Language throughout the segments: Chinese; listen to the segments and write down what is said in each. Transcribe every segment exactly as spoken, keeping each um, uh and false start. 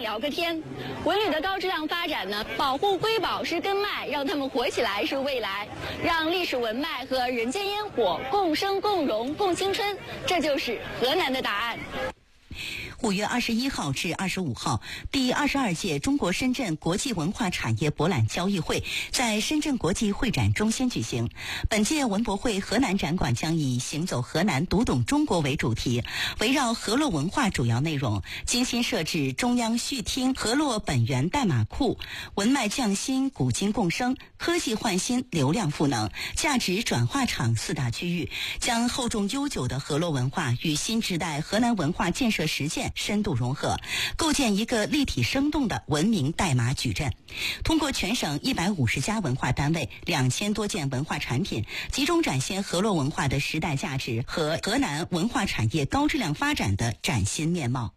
聊个天。文旅的高质量发展呢，保护瑰宝是根脉，让它们活起来是未来，让历史文脉和人间烟火共生共荣共青春，这就是河南的答案。 五月二十一号至二十五号，第二十二届中国深圳国际文化产业博览交易会在深圳国际会展中心举行。本届文博会河南展馆将以行走河南读懂中国为主题，围绕河洛文化主要内容，精心设置中央序厅、河洛本源代码库、文脉匠心、古今共生、科技焕新、流量赋能、价值转化场四大区域，将厚重悠久的河洛文化与新时代河南文化建设实践深度融合，构建一个立体生动的文明代码矩阵。通过全省一百五十家文化单位、两千多件文化产品，集中展现河洛文化的时代价值和河南文化产业高质量发展的崭新面貌。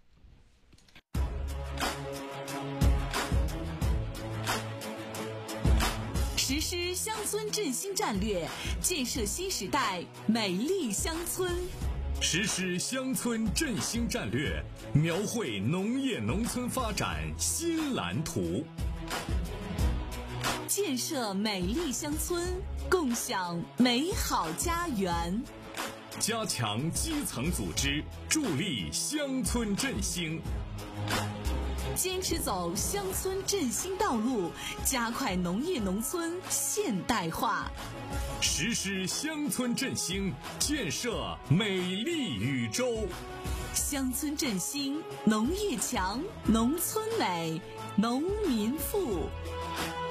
实施乡村振兴战略，建设新时代美丽乡村。 实施乡村振兴战略，描绘农业农村发展新蓝图。 建设美丽乡村，共享美好家园。 加强基层组织，助力乡村振兴。 坚持走乡村振兴道路，加快农业农村现代化。 实施乡村振兴，建设美丽宇宙。 乡村振兴，农业强，农村美，农民富。